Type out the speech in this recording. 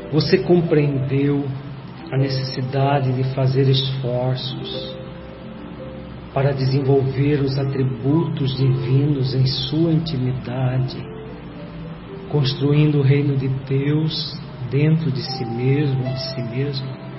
Você compreendeu a necessidade de fazer esforços para desenvolver os atributos divinos em sua intimidade, construindo o reino de Deus dentro de si mesmo, de si mesmo.